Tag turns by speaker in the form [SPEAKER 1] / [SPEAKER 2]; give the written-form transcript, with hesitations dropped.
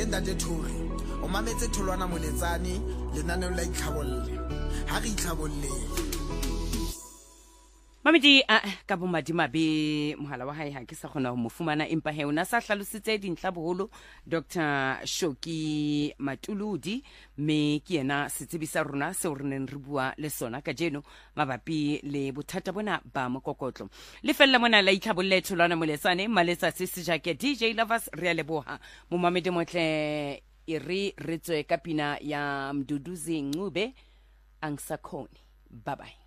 [SPEAKER 1] ke ntate Thuri o mametse Tholwana Moletsane lenaneo la itlhabolle ha re itlhabolle
[SPEAKER 2] Mamedi ka bomadimabe mohala wa hae ha ke sa kgona ho mofumana empa he ona sa hlalositse dintlha boholo Dr. Shoki Matuludi me ke yena setsebisa rona se re neng re bua le sona ka jeno mabapi le bothata bona ba mokokotlo le fella mona la itlhabolle Tholwana Moletsane maletsa se sejake DJ Lovers re leboha mo Mamedi motle re tswe ka pina ya Mduduzi Ngube Angsakhoni bye bye.